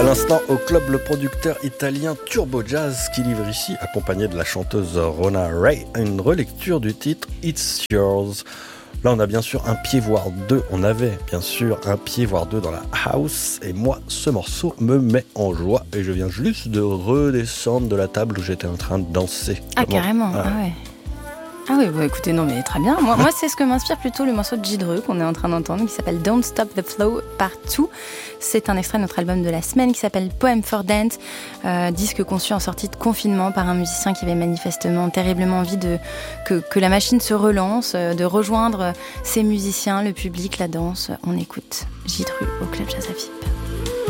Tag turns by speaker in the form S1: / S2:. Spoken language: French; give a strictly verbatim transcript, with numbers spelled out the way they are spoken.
S1: À l'instant, au club, le producteur italien Turbo Jazz qui livre ici, accompagné de la chanteuse Rona Ray, une relecture du titre It's Yours. Là, on a bien sûr un pied, voire deux. On avait bien sûr un pied, voire deux dans la house. Et moi, ce morceau me met en joie. Et je viens juste de redescendre de la table où j'étais en train de danser.
S2: Ah,
S1: Comment...
S2: carrément, ah, ah ouais. Ah oui, bah écoutez, non mais très bien. Moi, moi c'est ce que m'inspire plutôt le morceau de Jidru qu'on est en train d'entendre, qui s'appelle Don't Stop the Flow Partout. C'est un extrait de notre album de la semaine qui s'appelle Poem for Dance, euh, disque conçu en sortie de confinement par un musicien qui avait manifestement terriblement envie de, que, que la machine se relance, de rejoindre ses musiciens, le public, la danse. On écoute Jidru au Club Jazz à Vip.